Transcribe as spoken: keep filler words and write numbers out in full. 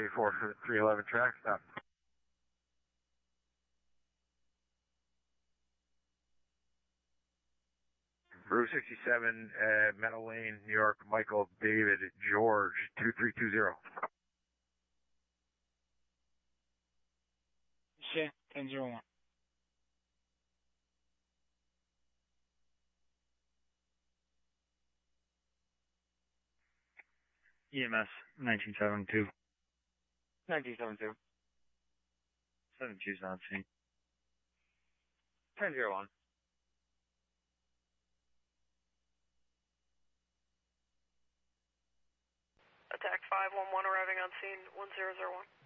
four for three eleven track stop. Route sixty-seven, uh, Meadow Lane, New York, Michael David George, two three two zero. Okay, ten zero one. E M S nineteen seventy-two. nineteen seventy-two. seven two's on scene. ten zero one. Attack five one one arriving on scene one zero zero one.